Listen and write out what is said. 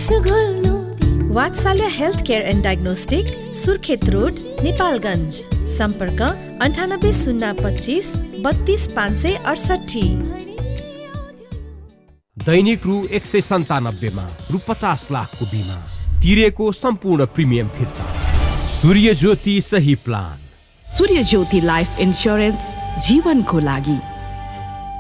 वात्सल्य health care and diagnostic, Surkhet road, Nepalgunj. सम्पर्क 98 025 32 568। दैनिक रु 197 मा रु 50 लाखको बिमा तिरेको सम्पूर्ण प्रिमियम फिर्ता। सूर्य ज्योति सही प्लान। सूर्य ज्योति लाइफ इन्स्योरेन्स जीवनको लागि।